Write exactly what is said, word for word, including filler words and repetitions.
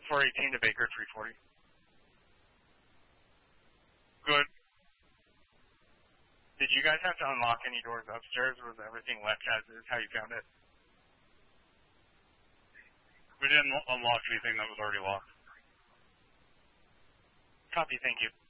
four eighteen to Baker, three forty. Good. Did you guys have to unlock any doors upstairs? Was everything left as is, how you found it? We didn't unlock anything that was already locked. Copy, thank you.